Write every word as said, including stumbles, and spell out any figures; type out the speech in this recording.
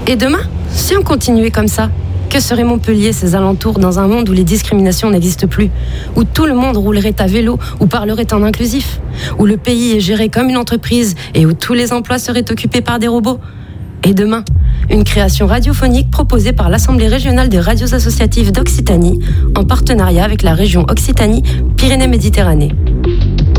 Et demain, si on continuait comme ça, que serait Montpellier, ses alentours, dans un monde où les discriminations n'existent plus, où tout le monde roulerait à vélo ou parlerait en inclusif, où le pays est géré comme une entreprise et où tous les emplois seraient occupés par des robots? Et demain, une création radiophonique proposée par l'Assemblée régionale des radios associatives d'Occitanie en partenariat avec la région Occitanie-Pyrénées-Méditerranée.